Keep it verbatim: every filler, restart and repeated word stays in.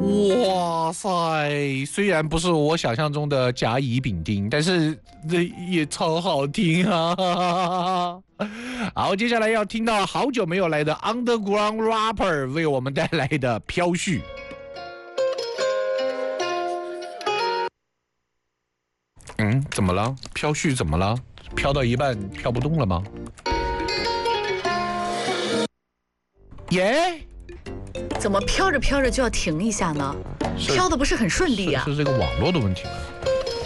哇塞！虽然不是我想象中的甲乙丙丁，但是这也超好听啊！好，接下来要听到好久没有来的 Underground Rapper 为我们带来的《飘絮》。嗯，怎么了？飘絮怎么了？飘到一半飘不动了吗？耶！ 怎么飘着飘着就要停一下呢？飘的不是很顺利啊？ 是, 是这个网络的问题吗？